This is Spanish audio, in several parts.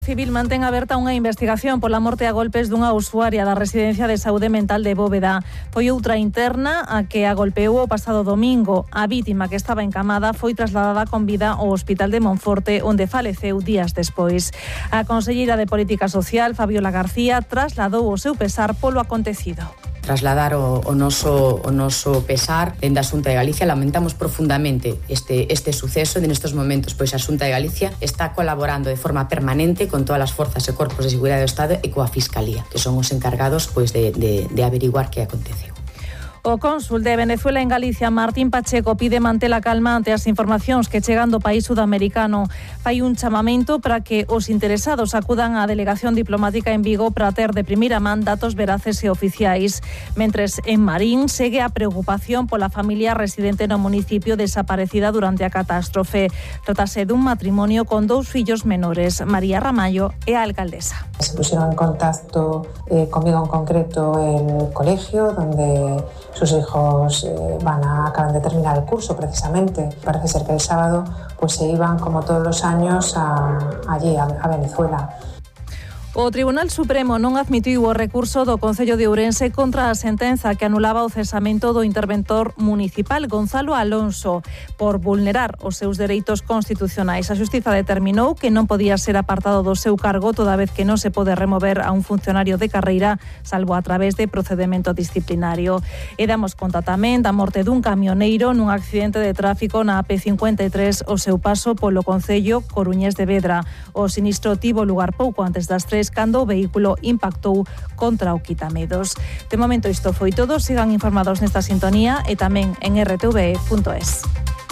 Civil mantén aberta unha investigación pola morte a golpes dunha usuaria da residencia de saúde mental de Bóveda. Foi outra interna a que a golpeou o pasado domingo. A vítima, que estaba encamada, foi trasladada con vida ao Hospital de Monforte, onde faleceu días despois. A conselleira de Política Social, Fabiola García, trasladou o seu pesar polo acontecido. Trasladar o noso pesar dende a Xunta de Galicia. Lamentamos profundamente este suceso e nestes momentos pois a Xunta de Galicia está colaborando de forma permanente con todas as forzas e corpos de seguridade do Estado e coa Fiscalía, que son os encargados pois de averiguar que aconteceu. O cónsul de Venezuela en Galicia, Martín Pacheco, pide manter a calma ante as informacións que chegan do país sudamericano. Fai un chamamento para que os interesados acudan á delegación diplomática en Vigo para ter de primeira man datos veraces e oficiais. Mentres en Marín segue a preocupación pola familia residente no municipio desaparecida durante a catástrofe. Trátase dun matrimonio con 2 fillos menores. María Ramallo é a alcaldesa. Se pusieron en contacto conmigo en concreto el colegio donde sus hijos acaban de terminar el curso precisamente. Parece ser que el sábado pues se iban como todos los años allí a Venezuela. O Tribunal Supremo non admitiu o recurso do Concello de Ourense contra a sentenza que anulaba o cesamento do interventor municipal Gonzalo Alonso por vulnerar os seus dereitos constitucionais. A Xustiza determinou que non podía ser apartado do seu cargo toda vez que non se pode remover a un funcionario de carreira salvo a través de procedemento disciplinario. E damos conta tamén da morte dun camioneiro nun accidente de tráfico na AP53 o seu paso polo Concello Coruñés de Vedra. O sinistro tivo lugar pouco antes das 3 cando o vehículo impactou contra o quitamedos. De momento isto foi todo. Sigan informados nesta sintonía e tamén en rtve.es.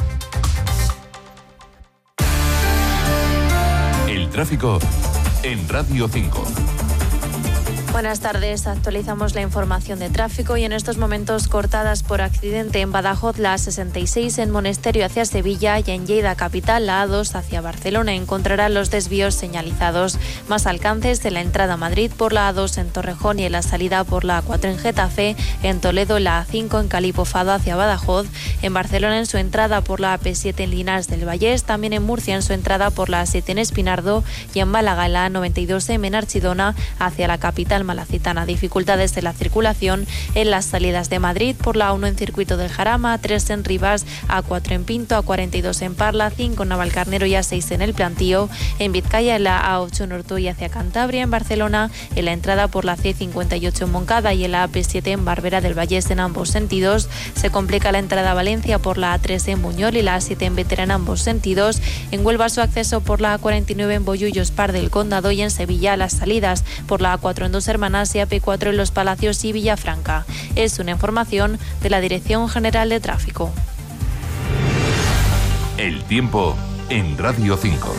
El tráfico en Radio 5. Buenas tardes, actualizamos la información de tráfico y en estos momentos cortadas por accidente en Badajoz la A66 en Monesterio hacia Sevilla y en Lleida capital la A2 hacia Barcelona. Encontrarán los desvíos señalizados. Más alcances en la entrada a Madrid por la A2 en Torrejón y en la salida por la A4 en Getafe, en Toledo la A5 en Calipofado hacia Badajoz, en Barcelona en su entrada por la AP7 en Linares del Vallés, también en Murcia en su entrada por la A7 en Espinardo y en Málaga en la A92 en Archidona hacia la capital malacitana. Dificultades de la circulación en las salidas de Madrid por la A1 en Circuito del Jarama, A3 en Rivas, A4 en Pinto, A42 en Parla, 5 en Navalcarnero y A6 en El Plantío, en Vizcaya en la A8 en Ortuella hacia Cantabria, en Barcelona en la entrada por la C58 en Moncada y en la AP7 en Barbera del Vallés en ambos sentidos. Se complica la entrada a Valencia por la A3 en Buñol y la A7 en Vetera en ambos sentidos. En Huelva su acceso por la A49 en Bollullos, Par del Condado y en Sevilla las salidas por la A4 en Dos Hermanas y AP4 en Los Palacios y Villafranca. Es una información de la Dirección General de Tráfico. El tiempo en Radio 5.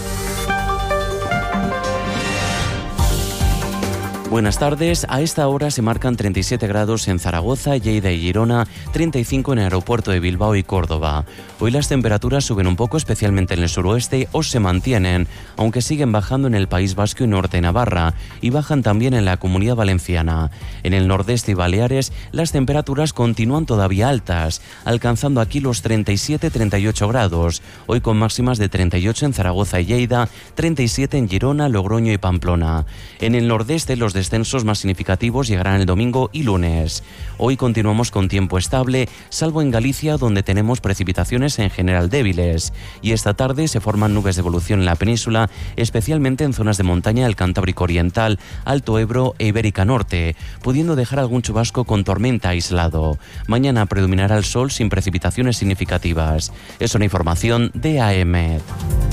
Buenas tardes. A esta hora se marcan 37 grados en Zaragoza, Lleida y Girona, 35 en el aeropuerto de Bilbao y Córdoba. Hoy las temperaturas suben un poco, especialmente en el suroeste, o se mantienen, aunque siguen bajando en el País Vasco y norte de Navarra, y bajan también en la Comunidad Valenciana. En el nordeste y Baleares, las temperaturas continúan todavía altas, alcanzando aquí los 37-38 grados, hoy con máximas de 38 en Zaragoza y Lleida, 37 en Girona, Logroño y Pamplona. En el nordeste, los descensos más significativos llegarán el domingo y lunes. Hoy continuamos con tiempo estable, salvo en Galicia, donde tenemos precipitaciones en general débiles. Y esta tarde se forman nubes de evolución en la península, especialmente en zonas de montaña del Cantábrico Oriental, Alto Ebro e Ibérica Norte, pudiendo dejar algún chubasco con tormenta aislado. Mañana predominará el sol sin precipitaciones significativas. Es una información de AEMET.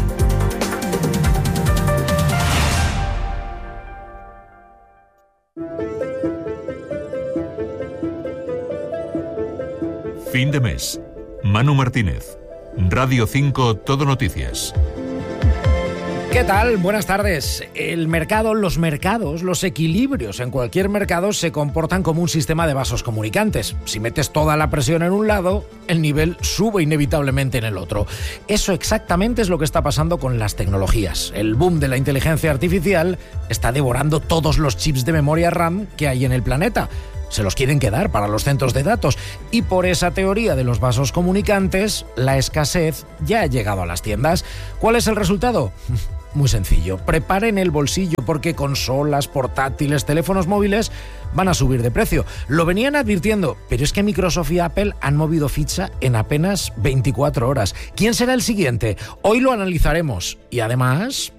Fin de mes. Manu Martínez. Radio 5 Todo Noticias. ¿Qué tal? Buenas tardes. El mercado, los mercados, los equilibrios en cualquier mercado se comportan como un sistema de vasos comunicantes. Si metes toda la presión en un lado, el nivel sube inevitablemente en el otro. Eso exactamente es lo que está pasando con las tecnologías. El boom de la inteligencia artificial está devorando todos los chips de memoria RAM que hay en el planeta. Se los quieren quedar para los centros de datos y por esa teoría de los vasos comunicantes, la escasez ya ha llegado a las tiendas. ¿Cuál es el resultado? muy sencillo. Preparen el bolsillo porque consolas, portátiles, teléfonos móviles van a subir de precio. Lo venían advirtiendo, pero es que Microsoft y Apple han movido ficha en apenas 24 horas. ¿Quién será el siguiente? Hoy lo analizaremos. Y además...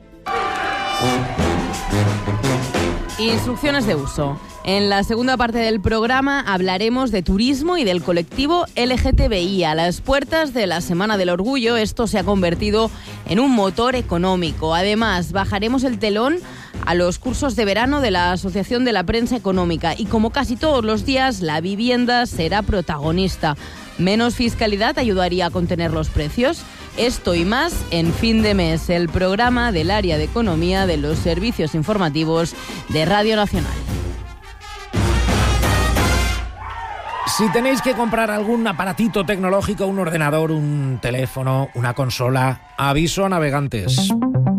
Instrucciones de uso. En la segunda parte del programa hablaremos de turismo y del colectivo LGTBI. A las puertas de la Semana del Orgullo, esto se ha convertido en un motor económico. Además, bajaremos el telón a los cursos de verano de la Asociación de la Prensa Económica. Y como casi todos los días, la vivienda será protagonista. Menos fiscalidad ayudaría a contener los precios. Esto y más en Fin de Mes, el programa del área de economía de los servicios informativos de Radio Nacional. Si tenéis que comprar algún aparatito tecnológico, un ordenador, un teléfono, una consola, aviso a navegantes.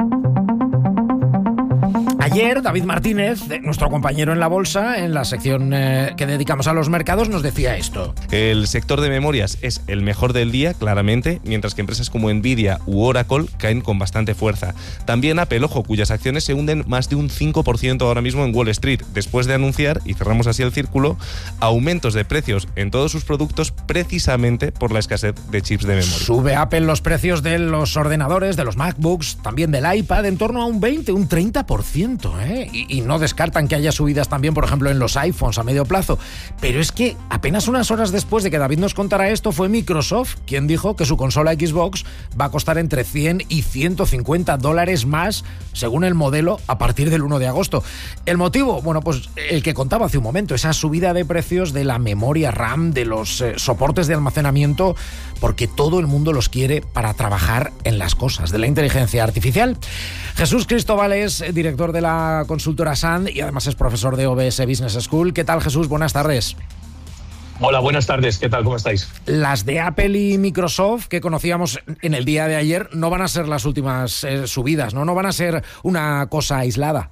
Ayer, David Martínez, nuestro compañero en la bolsa, en la sección que dedicamos a los mercados, nos decía esto. El sector de memorias es el mejor del día, claramente, mientras que empresas como Nvidia u Oracle caen con bastante fuerza. También Apple, ojo, cuyas acciones se hunden más de un 5% ahora mismo en Wall Street, después de anunciar, y cerramos así el círculo, aumentos de precios en todos sus productos precisamente por la escasez de chips de memoria. Sube Apple los precios de los ordenadores, de los MacBooks, también del iPad, en torno a un 20, un 30%. Y no descartan que haya subidas también, por ejemplo, en los iPhones a medio plazo. Pero es que apenas unas horas después de que David nos contara esto, fue Microsoft quien dijo que su consola Xbox va a costar entre $100 y $150 más, según el modelo, a partir del 1 de agosto. ¿El motivo? Bueno, pues el que contaba hace un momento, esa subida de precios de la memoria RAM, de los soportes de almacenamiento, porque todo el mundo los quiere para trabajar en las cosas de la inteligencia artificial. Jesús Cristóbal es director de la consultora SAND y además es profesor de OBS Business School. ¿Qué tal, Jesús? Buenas tardes. Hola, buenas tardes. ¿Qué tal? ¿Cómo estáis? Las de Apple y Microsoft que conocíamos en el día de ayer no van a ser las últimas subidas, ¿no? No van a ser una cosa aislada.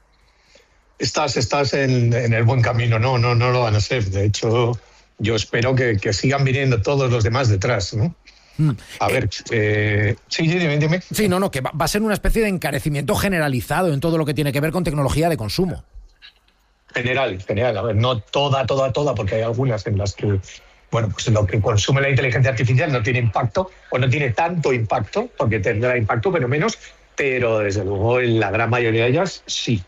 Estás en el buen camino. No lo van a ser. De hecho, yo espero que sigan viniendo todos los demás detrás, ¿no? A ver, sí, dime. Sí, que va a ser una especie de encarecimiento generalizado en todo lo que tiene que ver con tecnología de consumo. General. A ver, no toda, porque hay algunas en las que, bueno, pues lo que consume la inteligencia artificial no tiene impacto, o no tiene tanto impacto, porque tendrá impacto, pero menos, pero desde luego en la gran mayoría de ellas sí.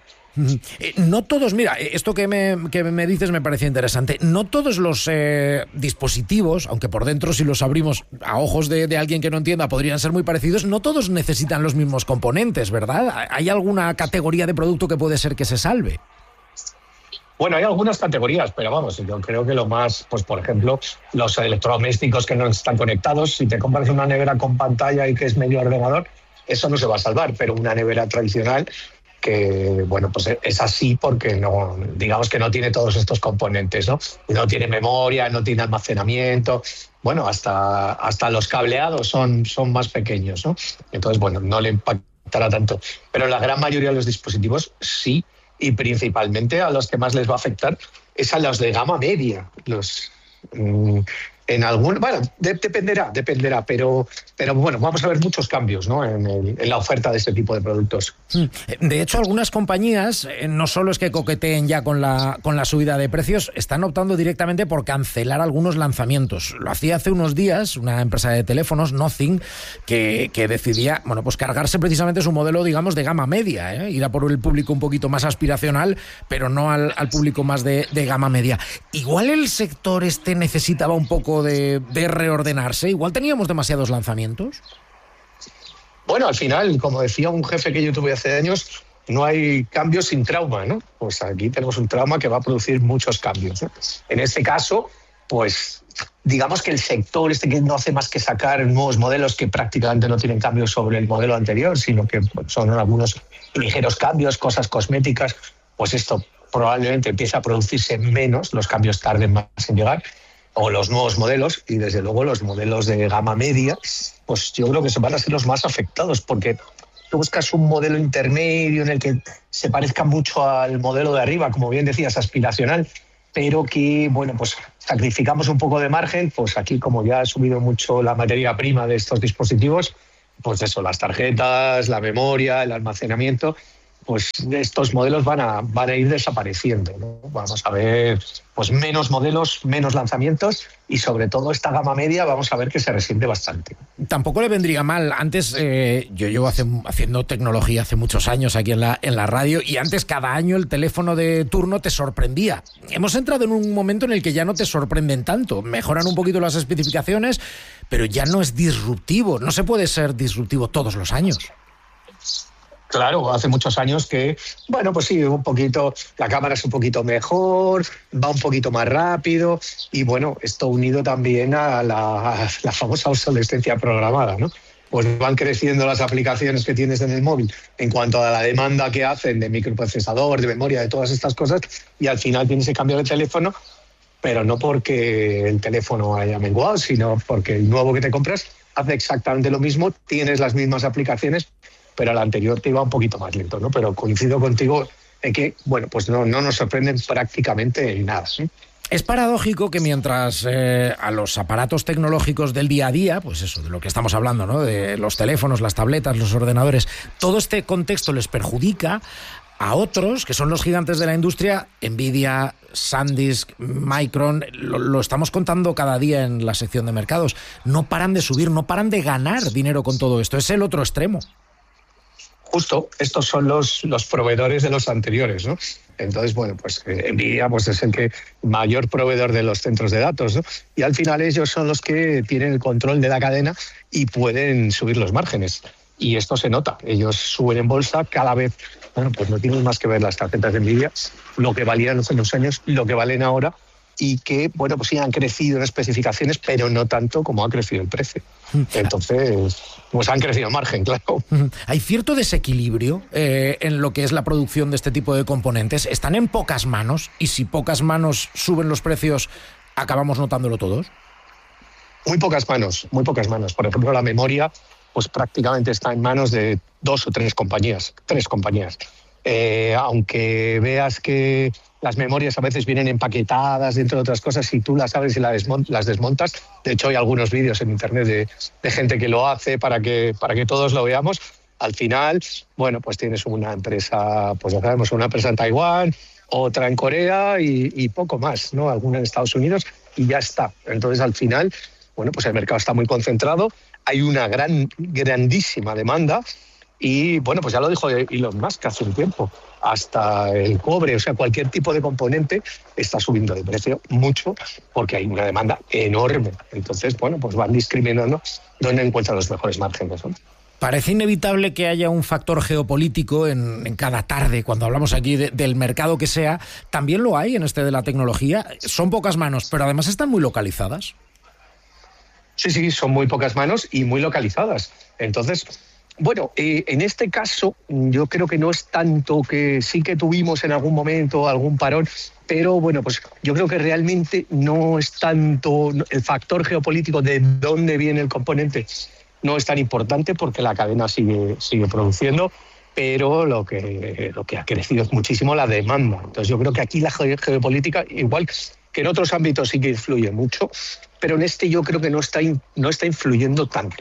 No todos, mira, esto que me dices me parece interesante. No todos los dispositivos, aunque por dentro si los abrimos a ojos de alguien que no entienda podrían ser muy parecidos, no todos necesitan los mismos componentes, ¿verdad? ¿Hay alguna categoría de producto que puede ser que se salve? Bueno, hay algunas categorías, pero vamos, yo creo que lo más, pues por ejemplo, los electrodomésticos que no están conectados, si te compras una nevera con pantalla y que es medio ordenador, eso no se va a salvar, pero una nevera tradicional que, bueno, pues es así porque no, digamos que no tiene todos estos componentes, ¿no? No tiene memoria, no tiene almacenamiento, bueno, hasta los cableados son más pequeños, ¿no? Entonces, bueno, no le impactará tanto. Pero la gran mayoría de los dispositivos sí, y principalmente a los que más les va a afectar es a los de gama media. En algún, bueno, dependerá, pero bueno, vamos a ver muchos cambios, ¿no? en la oferta de este tipo de productos. De hecho, algunas compañías no solo es que coqueteen ya con la subida de precios, están optando directamente por cancelar algunos lanzamientos. Lo hacía hace unos días una empresa de teléfonos, Nothing, que decidía, bueno, pues cargarse precisamente su modelo, digamos, de gama media, ir a por el público un poquito más aspiracional, pero no al público más de gama media. Igual el sector necesitaba un poco de reordenarse. Igual teníamos demasiados lanzamientos. Bueno, al final, como decía un jefe que yo tuve hace años, no hay cambios sin trauma, ¿no? Pues aquí tenemos un trauma que va a producir muchos cambios, ¿no? En este caso, pues digamos que el sector que no hace más que sacar nuevos modelos que prácticamente no tienen cambios sobre el modelo anterior, sino que son algunos ligeros cambios, cosas cosméticas, pues esto probablemente empiece a producirse menos, los cambios tarden más en llegar, o los nuevos modelos, y desde luego los modelos de gama media, pues yo creo que van a ser los más afectados, porque tú buscas un modelo intermedio en el que se parezca mucho al modelo de arriba, como bien decías, aspiracional, pero que, bueno, pues sacrificamos un poco de margen, pues aquí como ya ha subido mucho la materia prima de estos dispositivos, pues eso, las tarjetas, la memoria, el almacenamiento, pues estos modelos van a ir desapareciendo, ¿no? Vamos a ver pues menos modelos, menos lanzamientos y sobre todo esta gama media vamos a ver que se resiente bastante. Tampoco le vendría mal. Antes, yo llevo haciendo tecnología hace muchos años aquí en la radio, y antes cada año el teléfono de turno te sorprendía. Hemos entrado en un momento en el que ya no te sorprenden tanto. Mejoran un poquito las especificaciones, pero ya no es disruptivo. No se puede ser disruptivo todos los años. Claro, hace muchos años que, bueno, pues sí, un poquito, la cámara es un poquito mejor, va un poquito más rápido y bueno, esto unido también a la famosa obsolescencia programada, ¿no? Pues van creciendo las aplicaciones que tienes en el móvil en cuanto a la demanda que hacen de microprocesador, de memoria, de todas estas cosas, y al final tienes que cambiar el teléfono, pero no porque el teléfono haya menguado, sino porque el nuevo que te compras hace exactamente lo mismo, tienes las mismas aplicaciones, pero el anterior te iba un poquito más lento, ¿no? Pero coincido contigo en que, bueno, pues no nos sorprenden prácticamente nada, ¿sí? Es paradójico que mientras a los aparatos tecnológicos del día a día, pues eso, de lo que estamos hablando, ¿no? De los teléfonos, las tabletas, los ordenadores, todo este contexto les perjudica, a otros, que son los gigantes de la industria, Nvidia, SanDisk, Micron, lo estamos contando cada día en la sección de mercados, no paran de subir, no paran de ganar dinero con todo esto. Es el otro extremo. Justo, estos son los proveedores de los anteriores, ¿no? Entonces, bueno, pues Nvidia pues es el mayor proveedor de los centros de datos, ¿no? Y al final ellos son los que tienen el control de la cadena y pueden subir los márgenes. Y esto se nota. Ellos suben en bolsa cada vez. Bueno, pues no tienen más que ver las tarjetas de Nvidia, lo que valían hace unos años, lo que valen ahora, y que, bueno, pues sí han crecido en especificaciones, pero no tanto como ha crecido el precio. Entonces, pues han crecido en margen, claro. Hay cierto desequilibrio en lo que es la producción de este tipo de componentes. Están en pocas manos, y si pocas manos suben los precios, ¿acabamos notándolo todos? Muy pocas manos, muy pocas manos. Por ejemplo, la memoria, pues prácticamente está en manos de 2 o 3 compañías. Aunque veas que las memorias a veces vienen empaquetadas dentro de otras cosas, si tú las abres y las desmontas. De hecho, hay algunos vídeos en internet de gente que lo hace para que todos lo veamos. Al final, bueno, pues tienes una empresa, pues ya sabemos, una empresa en Taiwán, otra en Corea y poco más, ¿no? Alguna en Estados Unidos y ya está. Entonces, al final, bueno, pues el mercado está muy concentrado, hay una grandísima demanda. Y bueno, pues ya lo dijo Elon Musk hace un tiempo, hasta el cobre, o sea, cualquier tipo de componente está subiendo de precio mucho porque hay una demanda enorme. Entonces, bueno, pues van discriminando dónde encuentran los mejores márgenes, ¿no? Parece inevitable que haya un factor geopolítico en cada tarde, cuando hablamos aquí del mercado que sea. También lo hay en este de la tecnología. Son pocas manos, pero además están muy localizadas. Sí, son muy pocas manos y muy localizadas. Entonces, bueno, en este caso yo creo que no es tanto, que sí que tuvimos en algún momento algún parón, pero bueno, pues yo creo que realmente no es tanto el factor geopolítico de dónde viene el componente, no es tan importante porque la cadena sigue produciendo, pero lo que ha crecido es muchísimo la demanda. Entonces yo creo que aquí la geopolítica, igual que en otros ámbitos sí que influye mucho, pero en este yo creo que no está influyendo tanto.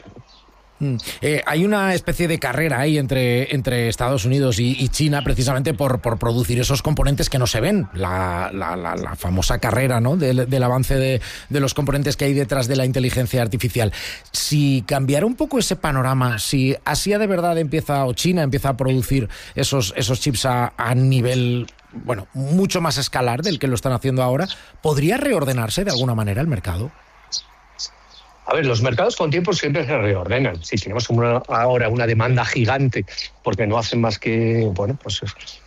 Hay una especie de carrera ahí entre Estados Unidos y China precisamente por producir esos componentes que no se ven. La famosa carrera, ¿no? del avance de los componentes que hay detrás de la inteligencia artificial. Si cambiara un poco ese panorama, si Asia de verdad China empieza a producir esos chips a nivel, bueno, mucho más escalar del que lo están haciendo ahora, ¿podría reordenarse de alguna manera el mercado? A ver, los mercados con tiempo siempre se reordenan. Si tenemos ahora una demanda gigante, porque no hacen más que, bueno, pues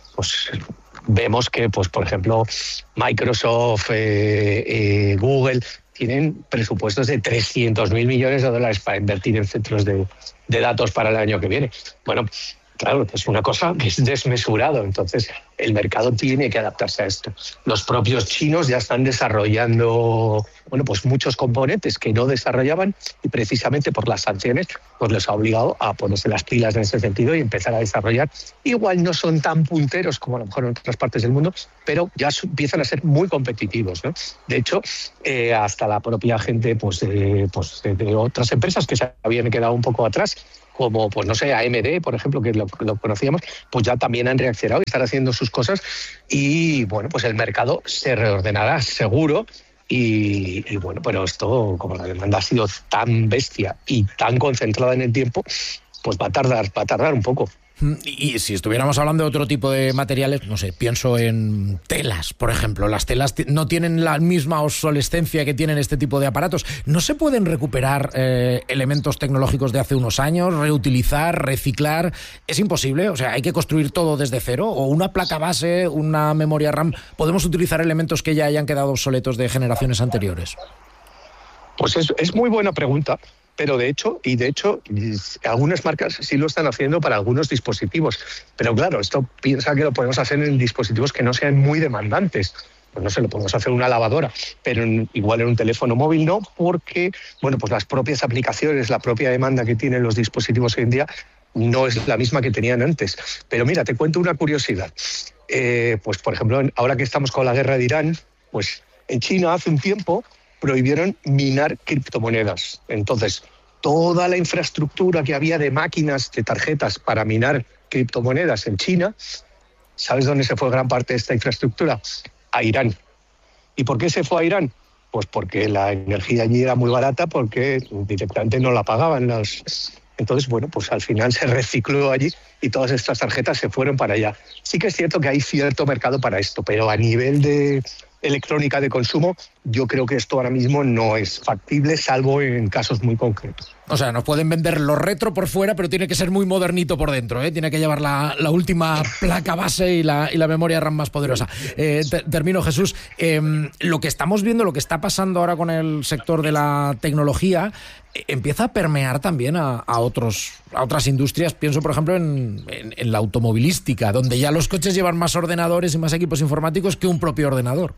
vemos que, pues por ejemplo, Microsoft, Google tienen presupuestos de $300.000 millones para invertir en centros de datos para el año que viene. Bueno, claro, es una cosa que es desmesurado, entonces el mercado tiene que adaptarse a esto. Los propios chinos ya están desarrollando, bueno, pues muchos componentes que no desarrollaban y precisamente por las sanciones pues les ha obligado a ponerse las pilas en ese sentido y empezar a desarrollar. Igual no son tan punteros como a lo mejor en otras partes del mundo, pero ya empiezan a ser muy competitivos, ¿no? De hecho, hasta la propia gente de otras empresas que se habían quedado un poco atrás, como, pues no sé, AMD, por ejemplo, que lo conocíamos, pues ya también han reaccionado y están haciendo sus cosas y, bueno, pues el mercado se reordenará seguro y bueno, pero esto, como la demanda ha sido tan bestia y tan concentrada en el tiempo, pues va a tardar un poco. Y si estuviéramos hablando de otro tipo de materiales, no sé, pienso en telas, por ejemplo. Las telas no tienen la misma obsolescencia que tienen este tipo de aparatos. ¿No se pueden recuperar elementos tecnológicos de hace unos años, reutilizar, reciclar? ¿Es imposible? O sea, ¿hay que construir todo desde cero? ¿O una placa base, una memoria RAM? ¿Podemos utilizar elementos que ya hayan quedado obsoletos de generaciones anteriores? Pues es muy buena pregunta. Pero de hecho, algunas marcas sí lo están haciendo para algunos dispositivos. Pero claro, esto piensa que lo podemos hacer en dispositivos que no sean muy demandantes. Pues no sé, lo podemos hacer en una lavadora, pero igual en un teléfono móvil no, porque bueno, pues las propias aplicaciones, la propia demanda que tienen los dispositivos hoy en día no es la misma que tenían antes. Pero mira, te cuento una curiosidad. Pues por ejemplo, ahora que estamos con la guerra de Irán, pues en China hace un tiempo prohibieron minar criptomonedas. Entonces, toda la infraestructura que había de máquinas, de tarjetas para minar criptomonedas en China, ¿sabes dónde se fue gran parte de esta infraestructura? A Irán. ¿Y por qué se fue a Irán? Pues porque la energía allí era muy barata, porque directamente no la pagaban las... Entonces, bueno, pues al final se recicló allí y todas estas tarjetas se fueron para allá. Sí que es cierto que hay cierto mercado para esto, pero a nivel de electrónica de consumo, yo creo que esto ahora mismo no es factible, salvo en casos muy concretos. O sea, nos pueden vender lo retro por fuera, pero tiene que ser muy modernito por dentro, ¿eh? Tiene que llevar la última placa base y la memoria RAM más poderosa. Termino, Jesús. Lo que estamos viendo, lo que está pasando ahora con el sector de la tecnología, empieza a permear también a otras industrias. Pienso, por ejemplo, en la automovilística, donde ya los coches llevan más ordenadores y más equipos informáticos que un propio ordenador.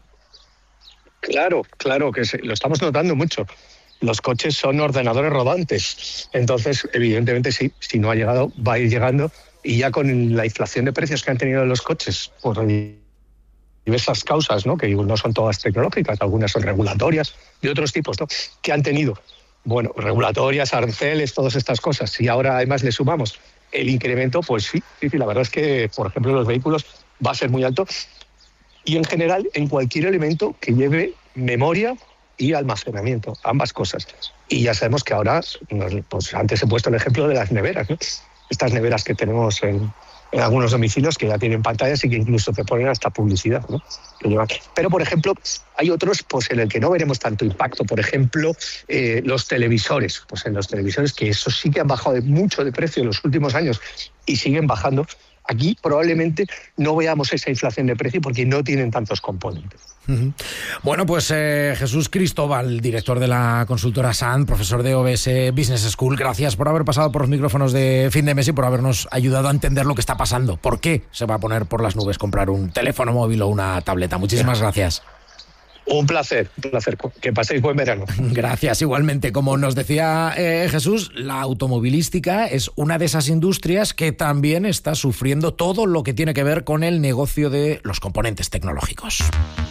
Claro que lo estamos notando mucho. Los coches son ordenadores rodantes. Entonces, evidentemente, sí, si no ha llegado, va a ir llegando. Y ya con la inflación de precios que han tenido los coches, por diversas causas, ¿no? Que no son todas tecnológicas, algunas son regulatorias y otros tipos, ¿no? Que han tenido, bueno, regulatorias, aranceles, todas estas cosas. Y ahora además le sumamos el incremento, pues sí, la verdad es que, por ejemplo, los vehículos va a ser muy alto. Y en general, en cualquier elemento que lleve memoria y almacenamiento, ambas cosas. Y ya sabemos que ahora, pues antes he puesto el ejemplo de las neveras, ¿no? Estas neveras que tenemos en algunos domicilios que ya tienen pantallas y que incluso te ponen hasta publicidad, ¿no? Pero, por ejemplo, hay otros pues, en el que no veremos tanto impacto. Por ejemplo, los televisores. Pues en los televisores, que eso sí que han bajado mucho de precio en los últimos años y siguen bajando. Aquí probablemente no veamos esa inflación de precio porque no tienen tantos componentes. Bueno, pues Jesús Cristóbal, director de la consultora SAN, profesor de OBS Business School, gracias por haber pasado por los micrófonos de Fin de Mes y por habernos ayudado a entender lo que está pasando. ¿Por qué se va a poner por las nubes comprar un teléfono móvil o una tableta? Muchísimas gracias. Un placer. Que paséis buen verano. Gracias, igualmente. Como nos decía Jesús, la automovilística es una de esas industrias que también está sufriendo todo lo que tiene que ver con el negocio de los componentes tecnológicos.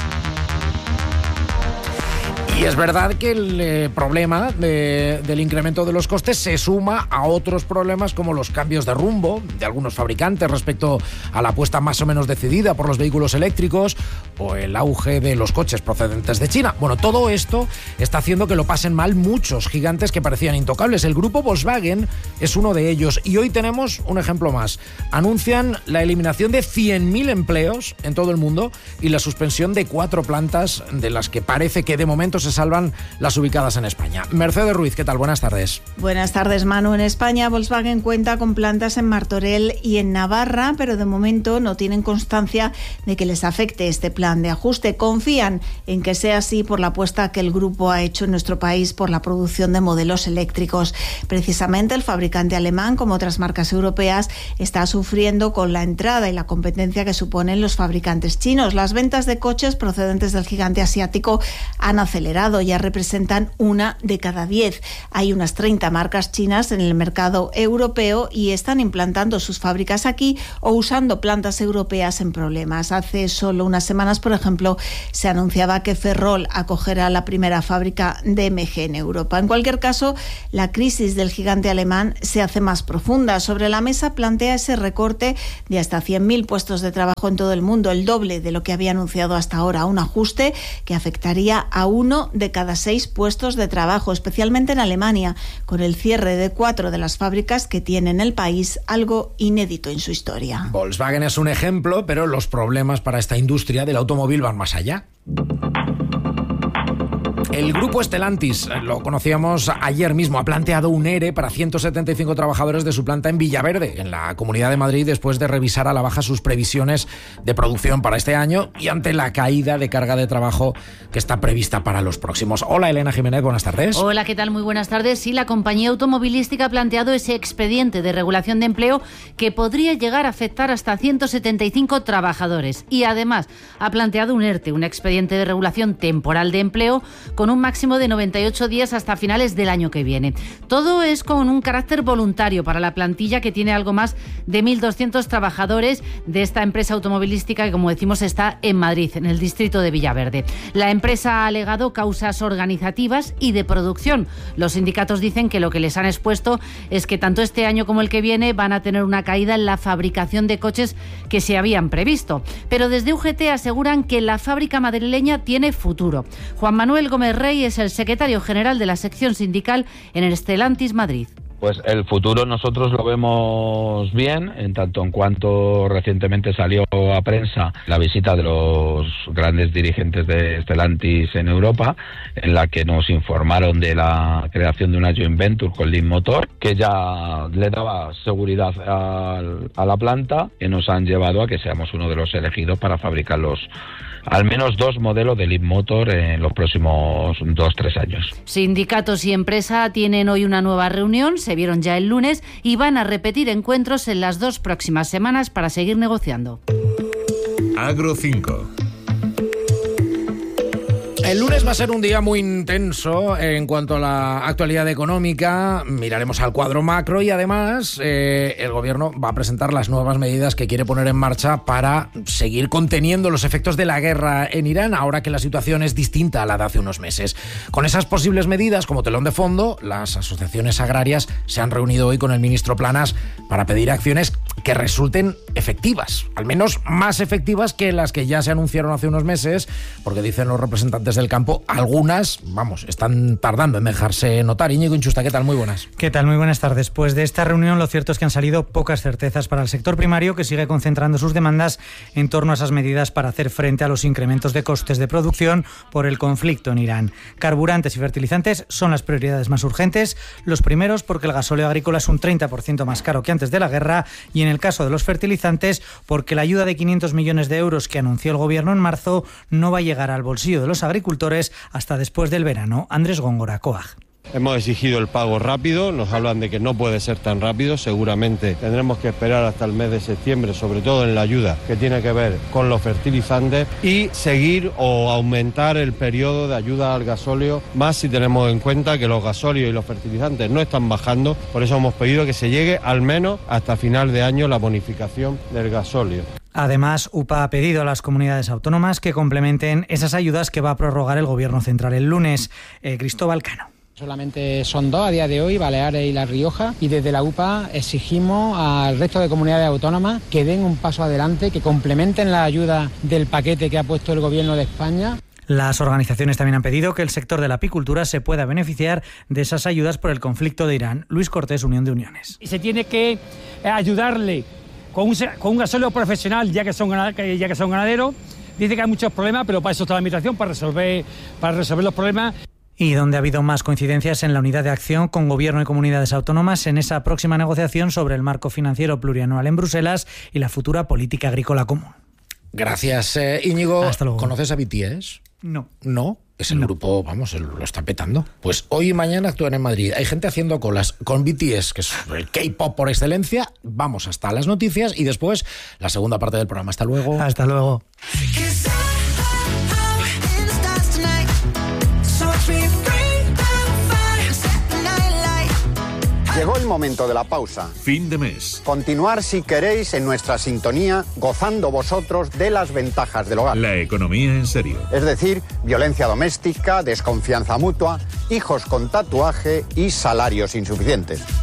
Y es verdad que el problema del incremento de los costes se suma a otros problemas como los cambios de rumbo de algunos fabricantes respecto a la apuesta más o menos decidida por los vehículos eléctricos o el auge de los coches procedentes de China. Bueno, todo esto está haciendo que lo pasen mal muchos gigantes que parecían intocables. El grupo Volkswagen es uno de ellos y hoy tenemos un ejemplo más. Anuncian la eliminación de 100.000 empleos en todo el mundo y la suspensión de 4 plantas de las que parece que de momento se salvan las ubicadas en España. Mercedes Ruiz, ¿qué tal? Buenas tardes. Buenas tardes, Manu. En España, Volkswagen cuenta con plantas en Martorell y en Navarra, pero de momento no tienen constancia de que les afecte este plan de ajuste. Confían en que sea así por la apuesta que el grupo ha hecho en nuestro país por la producción de modelos eléctricos. Precisamente el fabricante alemán, como otras marcas europeas, está sufriendo con la entrada y la competencia que suponen los fabricantes chinos. Las ventas de coches procedentes del gigante asiático han acelerado acelerado, ya representan 1 de cada 10. Hay unas 30 marcas chinas en el mercado europeo y están implantando sus fábricas aquí o usando plantas europeas en problemas. Hace solo unas semanas, por ejemplo, se anunciaba que Ferrol acogerá la primera fábrica de MG en Europa. En cualquier caso, la crisis del gigante alemán se hace más profunda. Sobre la mesa plantea ese recorte de hasta 100.000 puestos de trabajo en todo el mundo, el doble de lo que había anunciado hasta ahora, un ajuste que afectaría a 1 de cada 6 puestos de trabajo, especialmente en Alemania, con el cierre de 4 de las fábricas que tiene en el país, algo inédito en su historia. Volkswagen es un ejemplo, pero los problemas para esta industria del automóvil van más allá. El grupo Stellantis, lo conocíamos ayer mismo, ha planteado un ERE para 175 trabajadores de su planta en Villaverde, en la Comunidad de Madrid, después de revisar a la baja sus previsiones de producción para este año y ante la caída de carga de trabajo que está prevista para los próximos. Hola, Elena Jiménez, buenas tardes. Hola, ¿qué tal? Muy buenas tardes. Sí, la compañía automovilística ha planteado ese expediente de regulación de empleo que podría llegar a afectar hasta 175 trabajadores. Y además ha planteado un ERTE, un expediente de regulación temporal de empleo, con un máximo de 98 días hasta finales del año que viene. Todo es con un carácter voluntario para la plantilla que tiene algo más de 1.200 trabajadores de esta empresa automovilística que, como decimos, está en Madrid, en el distrito de Villaverde. La empresa ha alegado causas organizativas y de producción. Los sindicatos dicen que lo que les han expuesto es que tanto este año como el que viene van a tener una caída en la fabricación de coches que se habían previsto. Pero desde UGT aseguran que la fábrica madrileña tiene futuro. Juan Manuel Gómez Rey es el secretario general de la sección sindical en el Stellantis Madrid. Pues el futuro nosotros lo vemos bien, en tanto en cuanto recientemente salió a prensa la visita de los grandes dirigentes de Stellantis en Europa, en la que nos informaron de la creación de una joint venture con Leapmotor, que ya le daba seguridad a la planta, y nos han llevado a que seamos uno de los elegidos para fabricar al menos 2 modelos de Leapmotor en los próximos 2-3 años. Sindicatos y empresa tienen hoy una nueva reunión, se vieron ya el lunes y van a repetir encuentros en las 2 próximas semanas para seguir negociando. Agro 5. El lunes va a ser un día muy intenso en cuanto a la actualidad económica. Miraremos al cuadro macro y además el gobierno va a presentar las nuevas medidas que quiere poner en marcha para seguir conteniendo los efectos de la guerra en Irán, ahora que la situación es distinta a la de hace unos meses. Con esas posibles medidas como telón de fondo, las asociaciones agrarias se han reunido hoy con el ministro Planas para pedir acciones que resulten efectivas, al menos más efectivas que las que ya se anunciaron hace unos meses, porque dicen los representantes del campo, algunas, están tardando en dejarse notar. Íñigo Inchusta, ¿qué tal? Muy buenas. ¿Qué tal? Muy buenas tardes. Pues de esta reunión lo cierto es que han salido pocas certezas para el sector primario, que sigue concentrando sus demandas en torno a esas medidas para hacer frente a los incrementos de costes de producción por el conflicto en Irán. Carburantes y fertilizantes son las prioridades más urgentes. Los primeros porque el gasóleo agrícola es un 30% más caro que antes de la guerra, y en el caso de los fertilizantes porque la ayuda de 500 millones de euros que anunció el gobierno en marzo no va a llegar al bolsillo de los agricultores hasta después del verano. Andrés Góngora, COAG. Hemos exigido el pago rápido, nos hablan de que no puede ser tan rápido, seguramente tendremos que esperar hasta el mes de septiembre, sobre todo en la ayuda que tiene que ver con los fertilizantes, y seguir o aumentar el periodo de ayuda al gasóleo, más si tenemos en cuenta que los gasóleos y los fertilizantes no están bajando. Por eso hemos pedido que se llegue al menos hasta final de año la bonificación del gasóleo. Además, UPA ha pedido a las comunidades autónomas que complementen esas ayudas que va a prorrogar el Gobierno central el lunes. Cristóbal Cano. Solamente son 2 a día de hoy, Baleares y La Rioja, y desde la UPA exigimos al resto de comunidades autónomas que den un paso adelante, que complementen la ayuda del paquete que ha puesto el Gobierno de España. Las organizaciones también han pedido que el sector de la apicultura se pueda beneficiar de esas ayudas por el conflicto de Irán. Luis Cortés, Unión de Uniones. Y se tiene que ayudarle con un gasóleo profesional, ya que son ganaderos. Dice que hay muchos problemas, pero para eso está la administración, para resolver los problemas. Y donde ha habido más coincidencias en la unidad de acción con Gobierno y comunidades autónomas en esa próxima negociación sobre el marco financiero plurianual en Bruselas y la futura política agrícola común. Gracias, Íñigo. Hasta luego. ¿Conoces a BTS? No. ¿No? Es el grupo, lo está petando. Pues hoy y mañana actúan en Madrid. Hay gente haciendo colas con BTS, que es el K-pop por excelencia. Vamos hasta las noticias y después la segunda parte del programa. Hasta luego. Hasta luego. momento de la pausa. Fin de mes. Continuar, si queréis, en nuestra sintonía, gozando vosotros de las ventajas del hogar. La economía en serio. Es decir, violencia doméstica, desconfianza mutua, hijos con tatuaje y salarios insuficientes.